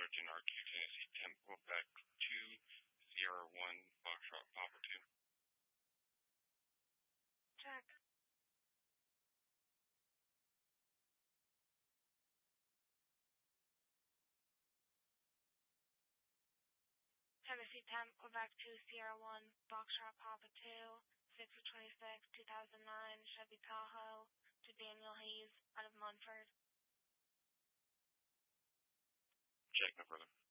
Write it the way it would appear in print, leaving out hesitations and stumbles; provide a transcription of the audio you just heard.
Sergeant RQ Tennessee 10 Quebec 2 Sierra 1 Foxtrot Papa 2. Check. Tennessee 10 Quebec 2 Sierra 1 Foxtrot Papa 2 6/26, 2009 Chevy Tahoe to Daniel Hayes out of Munford. Check, no further.